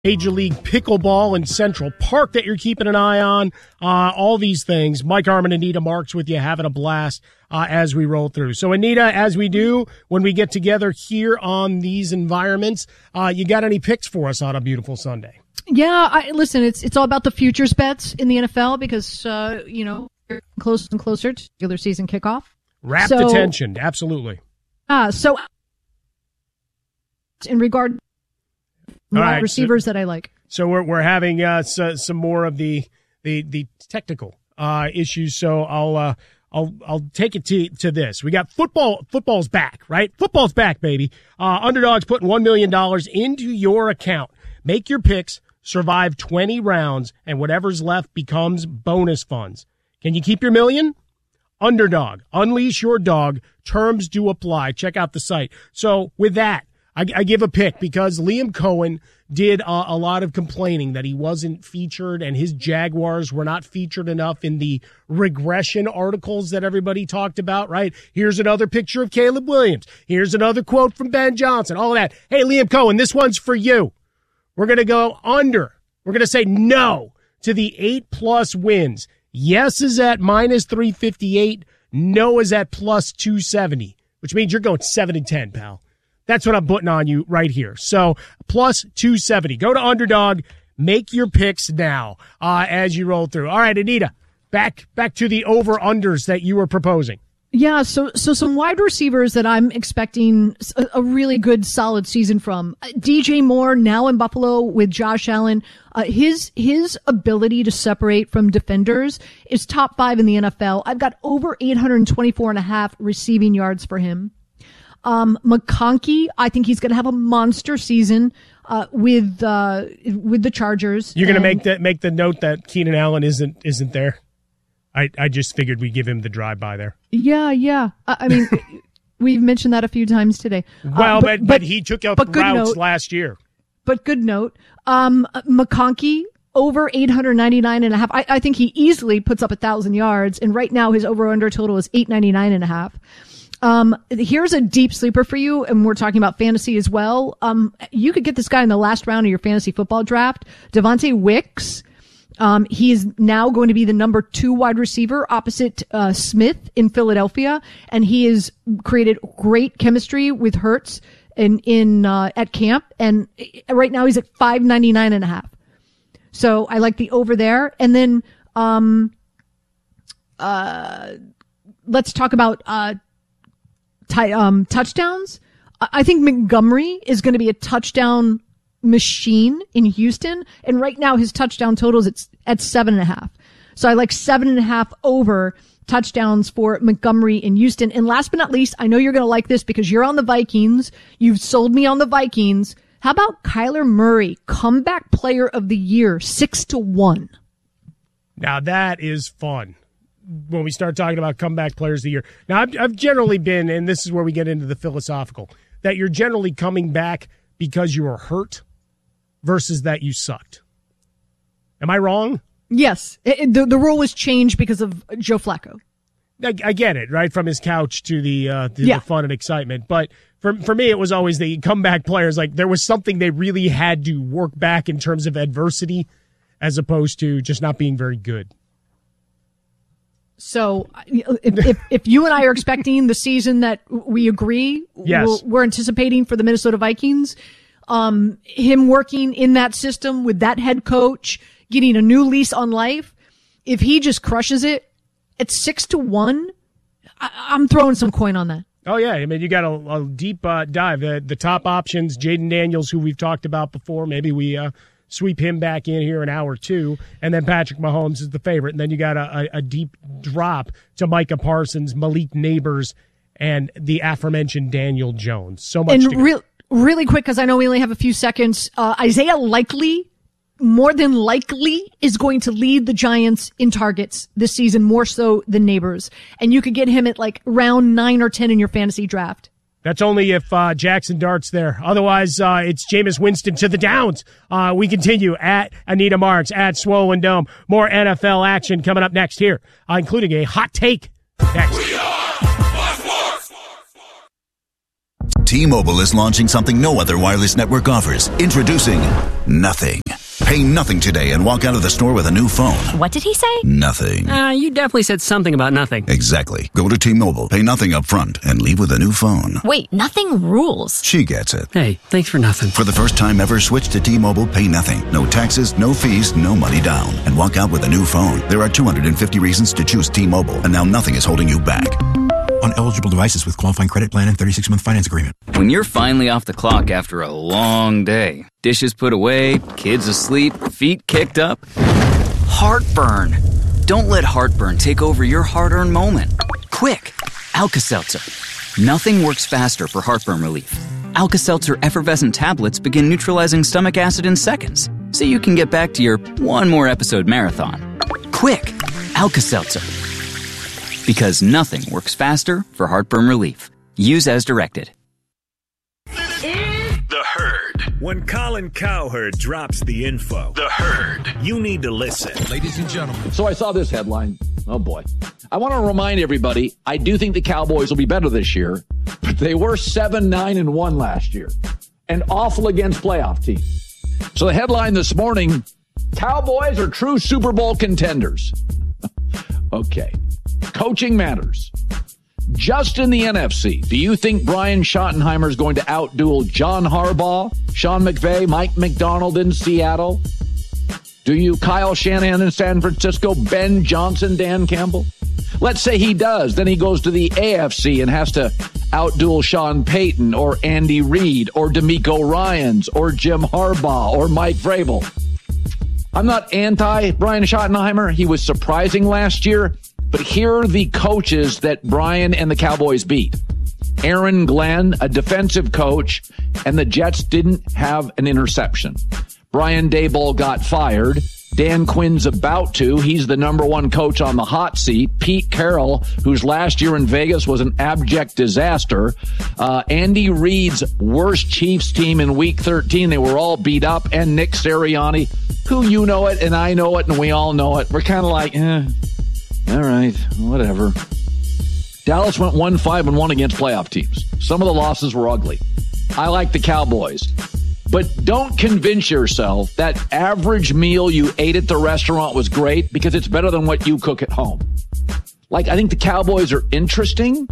Major League Pickleball in Central Park that you're keeping an eye on. All these things. Mike Harmon, Anita Marks with you, having a blast as we roll through. So, Anita, as we do when we get together here on these environments, you got any picks for us on a beautiful Sunday? Yeah, listen, it's all about the futures bets in the NFL because, we're closer and closer to regular season kickoff. Rapt attention, absolutely. So, in regard wide receivers that I like. So we're having some more of the technical issues. So I'll take it to this. We got football. Football's back, right? Football's back, baby. Underdog's putting $1 million into your account. Make your picks, survive 20 rounds, and whatever's left becomes bonus funds. Can you keep your million? Underdog. Unleash your dog. Terms do apply. Check out the site. So with that, I give a pick because Liam Cohen did a lot of complaining that he wasn't featured and his Jaguars were not featured enough in the regression articles that everybody talked about, right? Here's another picture of Caleb Williams. Here's another quote from Ben Johnson, all of that. Hey, Liam Cohen, this one's for you. We're going to go under. We're going to say no to the 8+ wins. Yes is at minus 358. No is at plus 270, which means you're going 7-10, pal. That's what I'm putting on you right here. So plus 270. Go to Underdog. Make your picks now as you roll through. All right, Anita, back to the over-unders that you were proposing. Yeah, so some wide receivers that I'm expecting a really good, solid season from. DJ Moore, now in Buffalo with Josh Allen. His ability to separate from defenders is top 5 in the NFL. I've got over 824.5 receiving yards for him. McConkey, I think he's going to have a monster season with the Chargers. You're going to make the note that Keenan Allen isn't there. I just figured we'd give him the drive-by there. Yeah. I mean, we've mentioned that a few times today. Well, but he took out routes last year. But good note. McConkey, over 899.5. I think he easily puts up 1,000 yards, and right now his over-under total is 899.5. Here's a deep sleeper for you, and we're talking about fantasy as well. You could get this guy in the last round of your fantasy football draft. Devontae Wicks. He is now going to be the number 2 wide receiver opposite Smith in Philadelphia, and he has created great chemistry with Hurts at camp, and right now he's at 599.5. So I like the over there. And then let's talk about touchdowns. I think Montgomery is going to be a touchdown machine in Houston, and right now his touchdown total is at 7.5. So I like 7.5 over touchdowns for Montgomery in Houston. And last but not least, I know you're going to like this because you're on the Vikings. You've sold me on the Vikings. How about Kyler Murray, comeback player of the year, 6-1? Now that is fun. When we start talking about comeback players of the year. Now, I've generally been, and this is where we get into the philosophical, that you're generally coming back because you were hurt versus that you sucked. Am I wrong? Yes. The rule was changed because of Joe Flacco. I get it, right? From his couch to the fun and excitement. But for me, it was always the comeback players. Like, there was something they really had to work back in terms of adversity as opposed to just not being very good. So if you and I are expecting the season that we agree, yes, we're anticipating for the Minnesota Vikings, him working in that system with that head coach, getting a new lease on life, if he just crushes it at 6-1, I'm throwing some coin on that. Oh, yeah. I mean, you got a deep dive. The top options, Jaden Daniels, who we've talked about before. Maybe we sweep him back in here in hour 2, and then Patrick Mahomes is the favorite. And then you got a deep drop to Micah Parsons, Malik Neighbors, and the aforementioned Daniel Jones. So much to go. Really quick, because I know we only have a few seconds, Isaiah Likely, more than likely, is going to lead the Giants in targets this season, more so than Neighbors. And you could get him at like round 9 or 10 in your fantasy draft. That's only if Jackson Dart's there. Otherwise, it's Jameis Winston to the downs. We continue at Anita Marks, at Swollen Dome. More NFL action coming up next here, including a hot take next. T-Mobile is launching something no other wireless network offers. Introducing Nothing. Pay nothing today and walk out of the store with a new phone. What did he say? Nothing. You definitely said something about nothing. Exactly. Go to T-Mobile, pay nothing up front, and leave with a new phone. Wait, nothing rules. She gets it. Hey, thanks for nothing. For the first time ever, switch to T-Mobile, pay nothing. No taxes, no fees, no money down. And walk out with a new phone. There are 250 reasons to choose T-Mobile, and now nothing is holding you back. On eligible devices with qualifying credit plan and 36-month finance agreement. When you're finally off the clock after a long day, dishes put away, kids asleep, feet kicked up, heartburn. Don't let heartburn take over your hard-earned moment. Quick, Alka-Seltzer. Nothing works faster for heartburn relief. Alka-Seltzer effervescent tablets begin neutralizing stomach acid in seconds, so you can get back to your one more episode marathon. Quick, Alka-Seltzer. Because nothing works faster for heartburn relief. Use as directed. The Herd. When Colin Cowherd drops the info, The Herd, you need to listen. Ladies and gentlemen. So I saw this headline. Oh, boy. I want to remind everybody, I do think the Cowboys will be better this year, but they were 7-9-1 last year. And awful against playoff teams. So the headline this morning, Cowboys are true Super Bowl contenders. Okay. Coaching matters. Just in the NFC, do you think Brian Schottenheimer is going to outduel John Harbaugh, Sean McVay, Mike McDonald in Seattle? Do you Kyle Shanahan in San Francisco, Ben Johnson, Dan Campbell? Let's say he does. Then he goes to the AFC and has to outduel Sean Payton or Andy Reid or DeMeco Ryans or Jim Harbaugh or Mike Vrabel. I'm not anti Brian Schottenheimer. He was surprising last year. But here are the coaches that Brian and the Cowboys beat. Aaron Glenn, a defensive coach, and the Jets didn't have an interception. Brian Daboll got fired. Dan Quinn's about to. He's the number one coach on the hot seat. Pete Carroll, whose last year in Vegas was an abject disaster. Andy Reid's worst Chiefs team in Week 13. They were all beat up. And Nick Sirianni, who you know it and I know it and we all know it. We're kind of like, all right, whatever. Dallas went 1-5-1 against playoff teams. Some of the losses were ugly. I like the Cowboys. But don't convince yourself that average meal you ate at the restaurant was great because it's better than what you cook at home. Like, I think the Cowboys are interesting.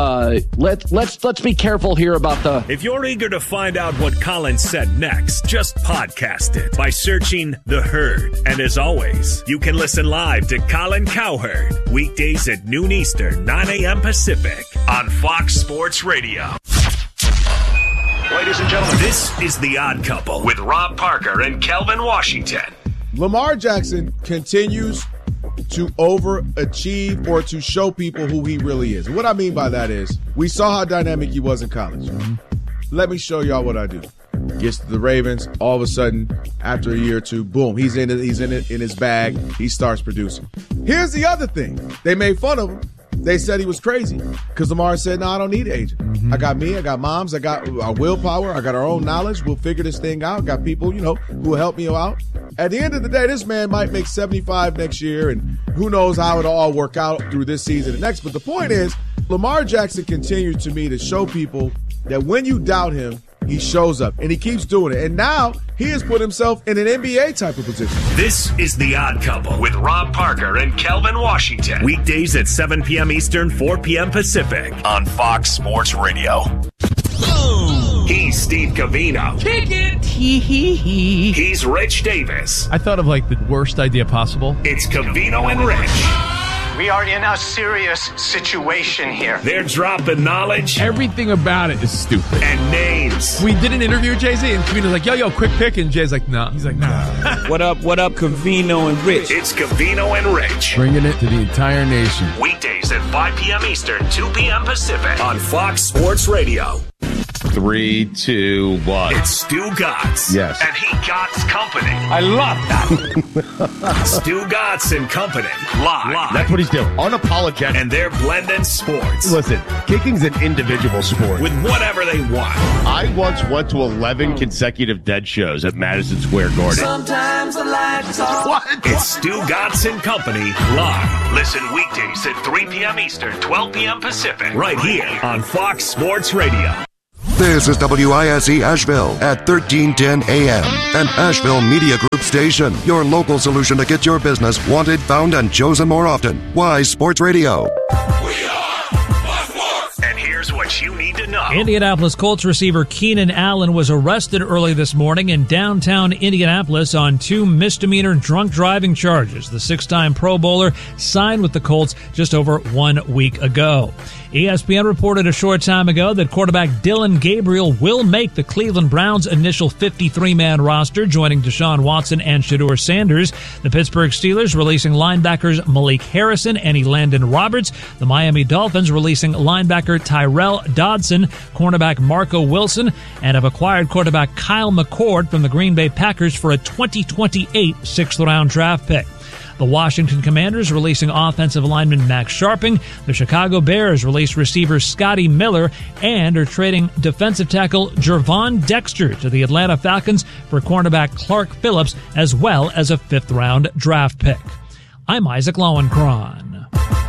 Let's be careful here about the... If you're eager to find out what Colin said next, just podcast it by searching The Herd. And as always, you can listen live to Colin Cowherd weekdays at noon Eastern, 9 a.m. Pacific on Fox Sports Radio. Ladies and gentlemen, this is The Odd Couple with Rob Parker and Kelvin Washington. Lamar Jackson continues to overachieve or to show people who he really is. And what I mean by that is we saw how dynamic he was in college. Let me show y'all what I do. Gets to the Ravens, all of a sudden, after a year or two, boom, he's in his bag. He starts producing. Here's the other thing. They made fun of him. They said he was crazy because Lamar said, no, I don't need an agent. I got me, I got moms, I got our willpower, I got our own knowledge. We'll figure this thing out. Got people, who will help me out. At the end of the day, this man might make 75 next year, and who knows how it'll all work out through this season and next. But the point is, Lamar Jackson continues to me to show people that when you doubt him, he shows up, and he keeps doing it. And now he has put himself in an NBA type of position. This is The Odd Couple with Rob Parker and Kelvin Washington. Weekdays at 7 p.m. Eastern, 4 p.m. Pacific on Fox Sports Radio. He's Steve Covino. Kick it! He's Rich Davis. I thought of the worst idea possible. It's Covino and Rich. We are in a serious situation here. They're dropping knowledge. Everything about it is stupid. And names. We did an interview with Jay-Z, and Covino's like, yo, quick pick. And Jay's like, nah. He's like, nah. What up, Covino and Rich? It's Covino and Rich. Bringing it to the entire nation. Weekdays at 5 p.m. Eastern, 2 p.m. Pacific on Fox Sports Radio. 3, 2, 1. It's Stu Gatz. Yes. And he Gatz Company. I love that. Stu Gatz and Company. Live. That's what he's doing. Unapologetic. And they're blending sports. Listen, kicking's an individual sport. With whatever they want. I once went to 11 consecutive dead shows at Madison Square Garden. Sometimes the lights off. What? It's Stu Gatz and Company live. Listen weekdays at 3 p.m. Eastern, 12 p.m. Pacific. Right here on Fox Sports Radio. This is WISE Asheville at 1310 AM, an Asheville Media Group station. Your local solution to get your business wanted, found, and chosen more often. Wise Sports Radio. And here's what you need to know. Indianapolis Colts receiver Keenan Allen was arrested early this morning in downtown Indianapolis on 2 misdemeanor drunk driving charges. The 6-time Pro Bowler signed with the Colts just over 1 week ago. ESPN reported a short time ago that quarterback Dillon Gabriel will make the Cleveland Browns' initial 53-man roster, joining Deshaun Watson and Shedeur Sanders. The Pittsburgh Steelers releasing linebackers Malik Harrison and Elandon Roberts. The Miami Dolphins releasing linebacker Tyrell Dodson, cornerback Marco Wilson, and have acquired quarterback Kyle McCord from the Green Bay Packers for a 2028 6th-round draft pick. The Washington Commanders releasing offensive lineman Max Sharping. The Chicago Bears released receiver Scotty Miller and are trading defensive tackle Gervon Dexter to the Atlanta Falcons for cornerback Clark Phillips, as well as a 5th-round draft pick. I'm Isaac Lowenkron.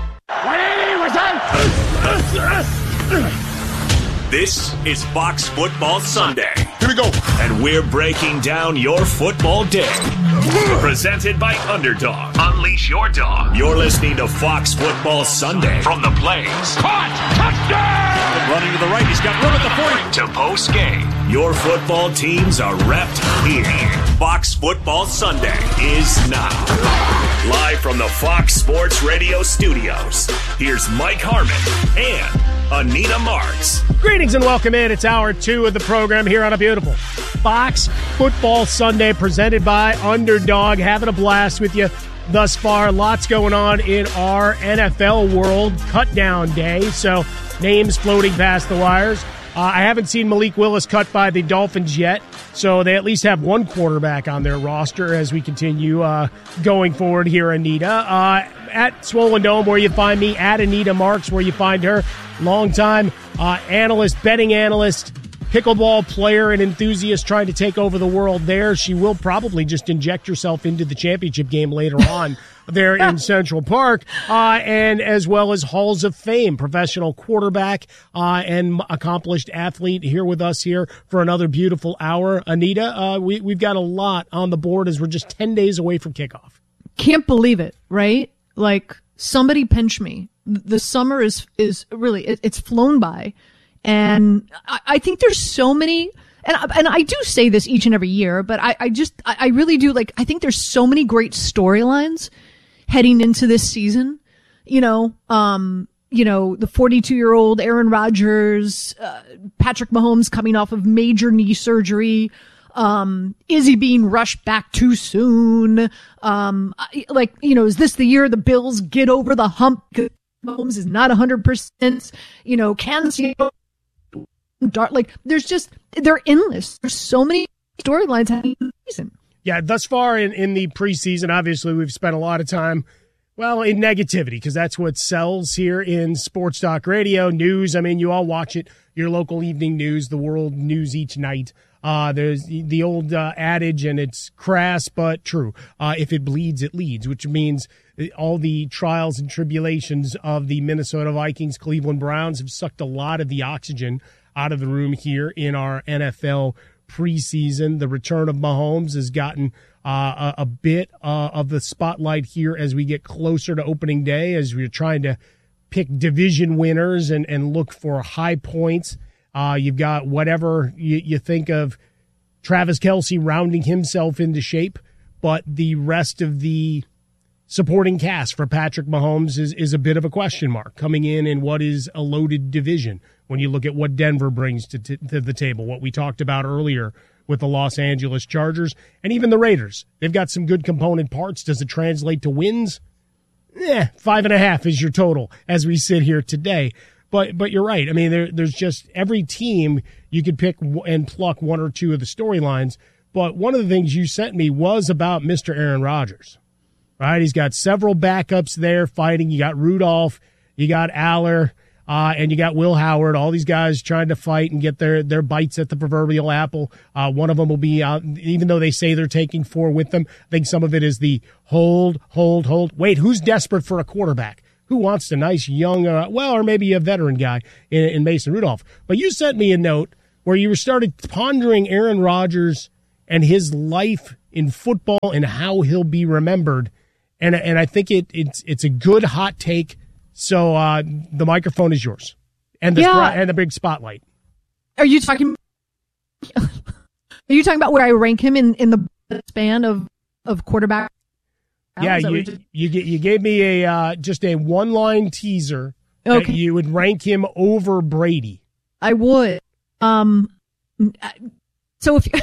This is Fox Football Sunday. Here we go. And we're breaking down your football day. Presented by Underdog. Unleash your dog. You're listening to Fox Football Sunday from the Plains. Caught! Touchdown! Running to the right. He's got room at the 40. To post game. Your football teams are repped here. Fox Football Sunday is now. Live from the Fox Sports Radio studios. Here's Mike Harmon and Anita Marks. Greetings and welcome in. It's hour 2 of the program here on a beautiful Fox Football Sunday presented by Underdog. Having a blast with you thus far. Lots going on in our NFL world. Cut down day, so names floating past the wires. I haven't seen Malik Willis cut by the Dolphins yet, so they at least have one quarterback on their roster as we continue going forward here, Anita. At Swollen Dome, where you find me, at Anita Marks, where you find her. Longtime analyst, betting analyst, pickleball player and enthusiast trying to take over the world there. She will probably just inject herself into the championship game later on there in Central Park, and as well as Halls of Fame, professional quarterback and accomplished athlete here with us here for another beautiful hour. Anita, we've got a lot on the board as we're just 10 days away from kickoff. Can't believe it, right? Like, somebody pinch me. The summer is really, it's flown by. And I think there's so many, and I do say this each and every year, but I really do, like, I think there's so many great storylines heading into this season. You know, the 42-year-old Aaron Rodgers, Patrick Mahomes coming off of major knee surgery, is he being rushed back too soon? Is this the year the Bills get over the hump? Mahomes is not 100%, can see they're endless. There's so many storylines happening in the season. Yeah, thus far in the preseason, obviously we've spent a lot of time, in negativity, because that's what sells here in Sports Talk Radio. News, you all watch it, your local evening news, the world news each night. There's the old adage, and it's crass but true. If it bleeds, it leads, which means all the trials and tribulations of the Minnesota Vikings, Cleveland Browns have sucked a lot of the oxygen out of the room here in our NFL preseason. The return of Mahomes has gotten a bit of the spotlight here as we get closer to opening day, as we're trying to pick division winners and look for high points. You've got whatever you think of Travis Kelce rounding himself into shape, but the rest of the supporting cast for Patrick Mahomes is a bit of a question mark coming in what is a loaded division when you look at what Denver brings to the table, what we talked about earlier with the Los Angeles Chargers and even the Raiders. They've got some good component parts. Does it translate to wins? 5.5 is your total as we sit here today. But you're right. There's just every team you could pick and pluck one or two of the storylines. But one of the things you sent me was about Mr. Aaron Rodgers, right? He's got several backups there fighting. You got Rudolph, you got Aller, and you got Will Howard. All these guys trying to fight and get their bites at the proverbial apple. One of them will be out, even though they say they're taking 4 with them. I think some of it is the hold. Wait, who's desperate for a quarterback? Who wants a nice young, or maybe a veteran guy in Mason Rudolph? But you sent me a note where you started pondering Aaron Rodgers and his life in football and how he'll be remembered. And I think it's a good hot take. So the microphone is yours, and the big spotlight. Are you talking about where I rank him in the span of quarterback? Yeah, you gave me a just a one-line teaser that you would rank him over Brady. I would. So if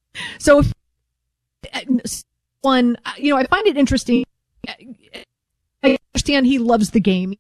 one, I find it interesting. I understand he loves the game.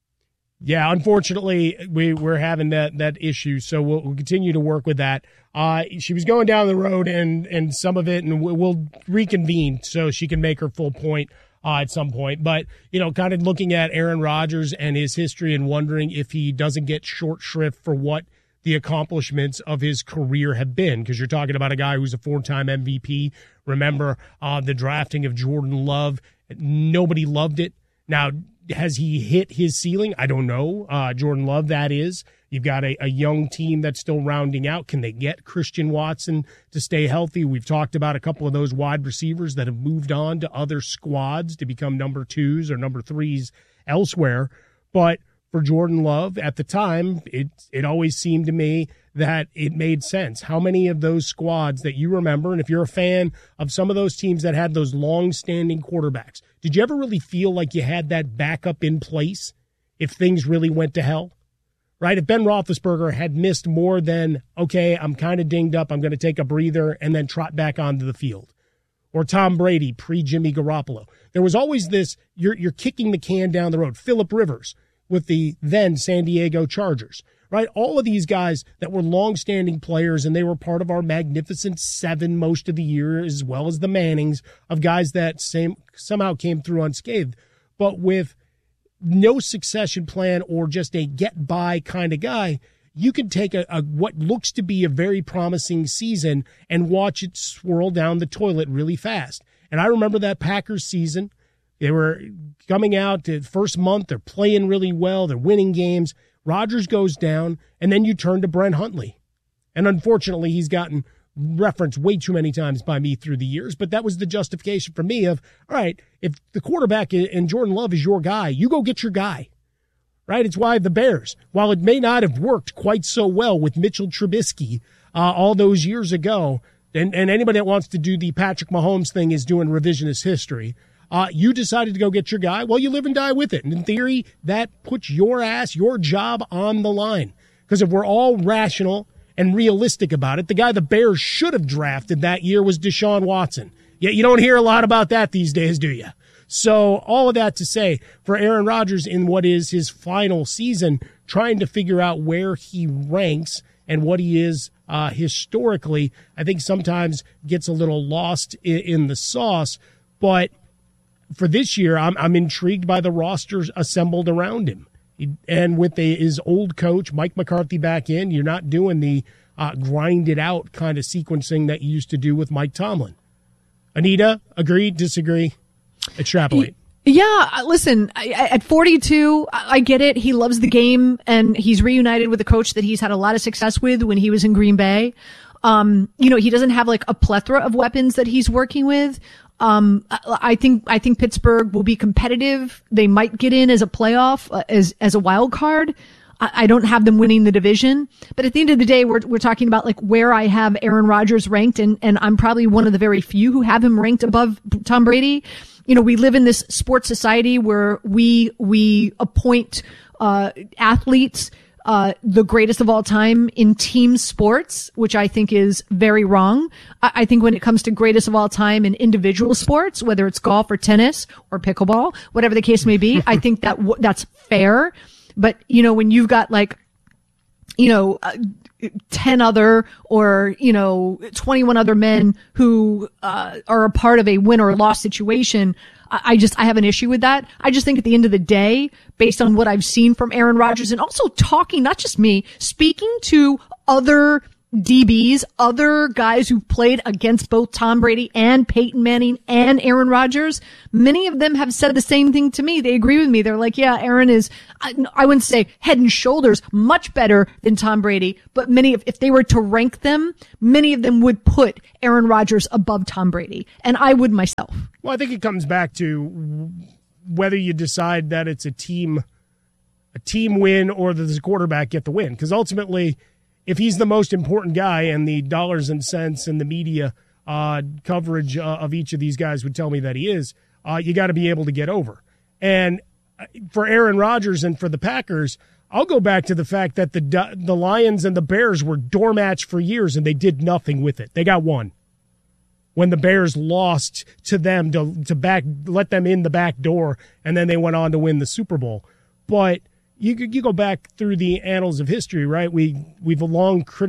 Yeah, unfortunately, we're having that issue, so we'll continue to work with that. She was going down the road and some of it, and we'll reconvene so she can make her full point at some point. But, kind of looking at Aaron Rodgers and his history and wondering if he doesn't get short shrift for what the accomplishments of his career have been, because you're talking about a guy who's a 4-time MVP. Remember the drafting of Jordan Love. Nobody loved it. Now, has he hit his ceiling? I don't know. Jordan Love, that is. You've got a young team that's still rounding out. Can they get Christian Watson to stay healthy? We've talked about a couple of those wide receivers that have moved on to other squads to become number 2s or number 3s elsewhere. But for Jordan Love, at the time, it always seemed to me that it made sense. How many of those squads that you remember, and if you're a fan of some of those teams that had those long-standing quarterbacks, did you ever really feel like you had that backup in place if things really went to hell? Right? If Ben Roethlisberger had missed more than, okay, I'm kind of dinged up, I'm going to take a breather and then trot back onto the field. Or Tom Brady, pre-Jimmy Garoppolo. There was always this, you're kicking the can down the road. Phillip Rivers with the then San Diego Chargers. Right? All of these guys that were long-standing players, and they were part of our Magnificent Seven most of the year, as well as the Mannings, of guys that somehow came through unscathed. But with no succession plan or just a get-by kind of guy, you can take a what looks to be a very promising season and watch it swirl down the toilet really fast. And I remember that Packers season. They were coming out the first month. They're playing really well. They're winning games. Rodgers goes down, and then you turn to Brent Hundley. And unfortunately, he's gotten referenced way too many times by me through the years, but that was the justification for me of, all right, if the quarterback in Jordan Love is your guy, you go get your guy. Right? It's why the Bears, while it may not have worked quite so well with Mitchell Trubisky all those years ago, and anybody that wants to do the Patrick Mahomes thing is doing revisionist history, you decided to go get your guy. Well, you live and die with it. And in theory, that puts your job on the line. Because if we're all rational and realistic about it, the guy the Bears should have drafted that year was Deshaun Watson. Yet you don't hear a lot about that these days, do you? So all of that to say, for Aaron Rodgers in what is his final season, trying to figure out where he ranks and what he is historically, I think sometimes gets a little lost in the sauce. But for this year, I'm intrigued by the rosters assembled around him. And with his old coach, Mike McCarthy, back in, you're not doing the grinded out kind of sequencing that you used to do with Mike Tomlin. Anita, agree, disagree, extrapolate. Yeah, listen, at 42, I get it. He loves the game, and he's reunited with a coach that he's had a lot of success with when he was in Green Bay. He doesn't have like a plethora of weapons that he's working with. I think Pittsburgh will be competitive. They might get in as a playoff, as a wild card. I don't have them winning the division, but at the end of the day, we're talking about like where I have Aaron Rodgers ranked, and I'm probably one of the very few who have him ranked above Tom Brady. We live in this sports society where we appoint, athletes, the greatest of all time in team sports, which I think is very wrong. I think when it comes to greatest of all time in individual sports, whether it's golf or tennis or pickleball, whatever the case may be, I think that's fair. But, when you've got 10 other or, 21 other men who, are a part of a win or loss situation, I have an issue with that. I just think at the end of the day, based on what I've seen from Aaron Rodgers and also talking, not just me, speaking to other DBs, other guys who've played against both Tom Brady and Peyton Manning and Aaron Rodgers, many of them have said the same thing to me. They agree with me. They're like, yeah, Aaron is, I wouldn't say head and shoulders much better than Tom Brady, but if they were to rank them, many of them would put Aaron Rodgers above Tom Brady, and I would myself. Well, I think it comes back to whether you decide that it's a team win or that the quarterback get the win, because ultimately, if he's the most important guy and the dollars and cents and the media coverage of each of these guys would tell me that he is, you got to be able to get over. And for Aaron Rodgers and for the Packers, I'll go back to the fact that the Lions and the Bears were doormats for years and they did nothing with it. They got one. When the Bears lost to them to let them in the back door, and then they went on to win the Super Bowl. But you go back through the annals of history, right? We've long criticized